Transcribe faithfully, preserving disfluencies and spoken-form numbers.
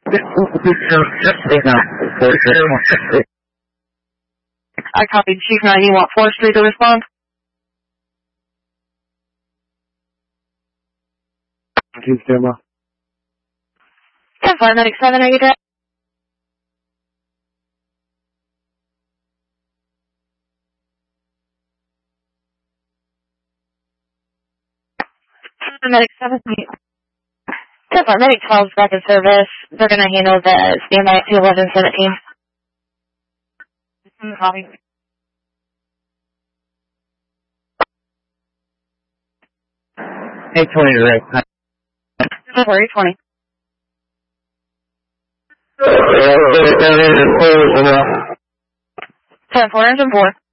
I copied Chief nine. You want fourth Street to respond? Chief Gemma. ten four, medic seven, are you there? Medic seven, ten four, medic twelve is back in service. They're going to handle the standby at two eleven seventeen. Copy. eight twenty, right? ten four, eight twenty. ten four, engine four.